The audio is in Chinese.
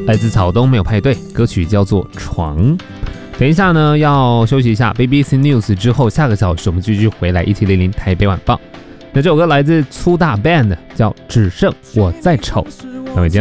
来自草东没有派对，歌曲叫做床。等一下呢要休息一下 BBC News 之后，下个小时我们继续回来1700台北晚报。那这首歌来自粗大 Band， 叫只剩我在丑。那么